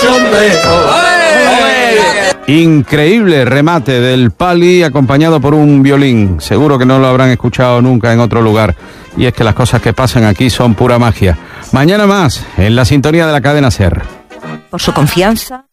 Increíble remate del Pali acompañado por un violín. Seguro que no lo habrán escuchado nunca en otro lugar. Y es que las cosas que pasan aquí son pura magia. Mañana más, en la sintonía de la cadena SER. Por su confianza.